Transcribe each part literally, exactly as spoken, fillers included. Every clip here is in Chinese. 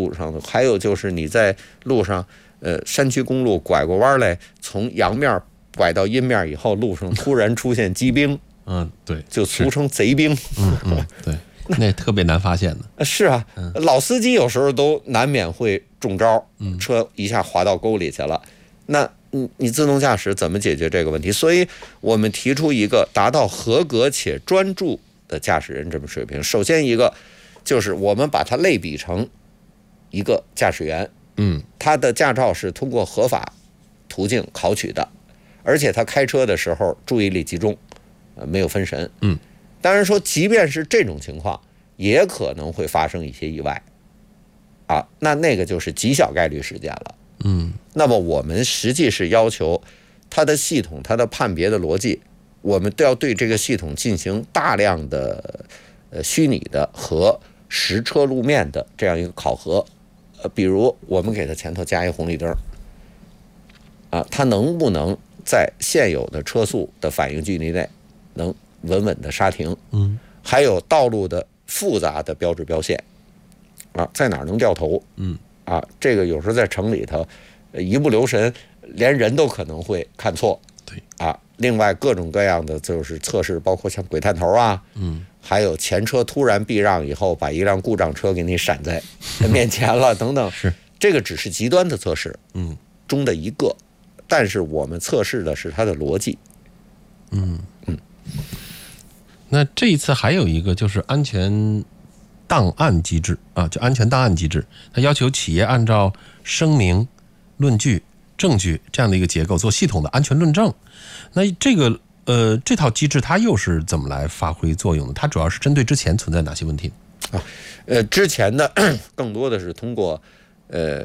路上的，还有就是你在路上，呃，山区公路拐过弯来，从阳面拐到阴面以后，路上突然出现机兵， 嗯，对， 就俗称贼兵， 嗯嗯，对，那特别难发现的。 是啊，老司机有时候都难免会中招，车一下滑到沟里去了，那你你自动驾驶怎么解决这个问题？所以我们提出一个达到合格且专注的驾驶人这么水平。首先一个就是我们把它类比成一个驾驶员， 嗯， 他的驾照是通过合法途径考取的，而且他开车的时候注意力集中，呃，没有分神， 嗯。 当然说，即便是这种情况，也可能会发生一些意外，啊，那那个就是极小概率事件了。 嗯， 那么我们实际是要求它的系统、它的判别的逻辑，我们都要对这个系统进行大量的呃虚拟的和实车路面的这样一个考核。呃，比如我们给它前头加一红绿灯，啊，它能不能在现有的车速的反应距离内能稳稳的刹停？ 嗯， 还有道路的复杂的标志标线，啊，在哪儿能掉头？ 嗯。 啊，这个有时候在城里头，一不留神，连人都可能会看错。 对啊，另外各种各样的就是测试，包括像鬼探头啊， 嗯， 还有前车突然避让以后，把一辆故障车给你闪在面前了，等等。 是， 这个只是极端的测试， 嗯， 中的一个，但是我们测试的是它的逻辑。 嗯嗯。那这一次还有一个就是安全档案机制啊，就安全档案机制，它要求企业按照声明、论据、证据这样的一个结构做系统的安全论证。那这个呃这套机制它又是怎么来发挥作用的？它主要是针对之前存在哪些问题啊？呃，之前呢，更多的是通过呃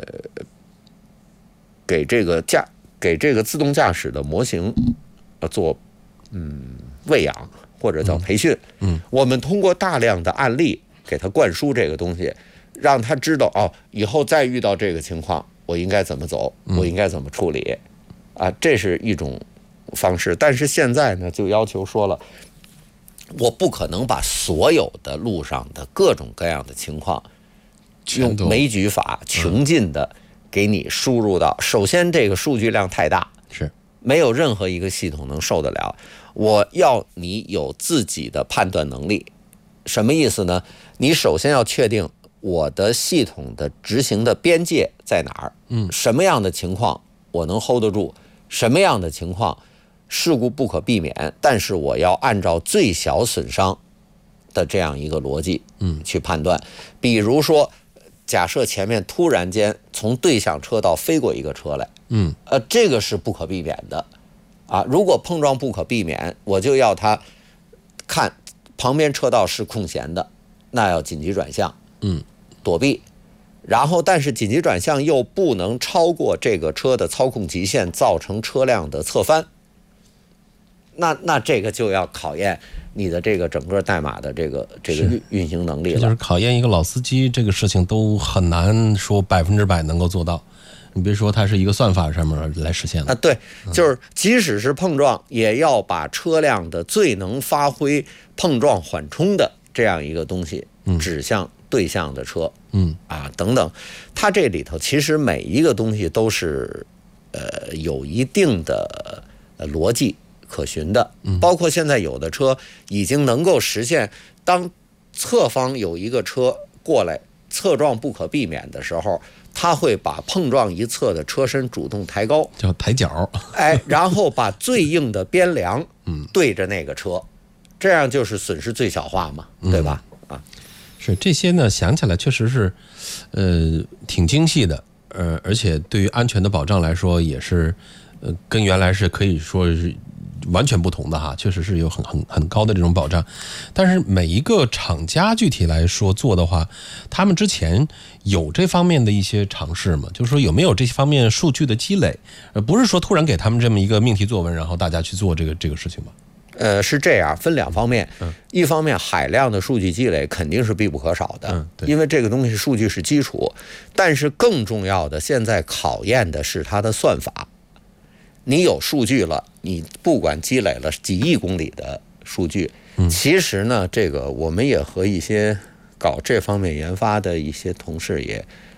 给这个驾给这个自动驾驶的模型呃做嗯喂养或者叫培训。 嗯，嗯我们通过大量的案例。给他灌输这个东西，让他知道哦，以后再遇到这个情况，我应该怎么走，我应该怎么处理，啊，这是一种方式。但是现在呢，就要求说了，我不可能把所有的路上的各种各样的情况，用枚举法穷尽的给你输入到。首先，这个数据量太大， 是没有任何一个系统能受得了。我要你有自己的判断能力。什么意思呢？你首先要确定我的系统的执行的边界在哪儿， 嗯， 什么样的情况我能 hold 得住，什么样的情况事故不可避免，但是我要按照最小损伤的这样一个逻辑， 嗯， 去判断。比如说，假设前面突然间从对向车道飞过一个车来， 嗯， 呃，这个是不可避免的，啊，如果碰撞不可避免，我就要他看。旁边车道是空闲的，那要紧急转向， 嗯， 躲避。然后，但是紧急转向又不能超过这个车的操控极限，造成车辆的侧翻。那那这个就要考验你的这个整个代码的这个这个运运行能力了。 这就是考验一个老司机，这个事情都很难说百分之百能够做到。你别说它是一个算法上面来实现的啊，对，就是即使是碰撞，也要把车辆的最能发挥碰撞缓冲的这样一个东西指向对向的车， 嗯啊等等，它这里头其实每一个东西都是呃有一定的逻辑可循的，包括现在有的车已经能够实现，当侧方有一个车过来侧撞不可避免的时候。它会把碰撞一侧的车身主动抬高， 叫抬脚， 哎，然后把最硬的边梁对着那个车，这样就是损失最小化嘛，对吧？啊， 是这些呢，想起来确实是，呃，挺精细的，呃，而且对于安全的保障来说，也是，呃，跟原来是可以说是完全不同的哈，确实是有很很很高的这种保障。但是每一个厂家具体来说做的话，他们之前有这方面的一些尝试吗？就是说有没有这些方面数据的积累？而不是说突然给他们这么一个命题作文，然后大家去做这个这个事情吧？ 呃，是这样，分两方面。嗯，一方面海量的数据积累肯定是必不可少的， 嗯，对， 因为这个东西数据是基础。但是更重要的，现在考验的是它的算法。你有数据了，你不管积累了几亿公里的数据，其实呢，这个我们也和一些搞这方面研发的一些同事也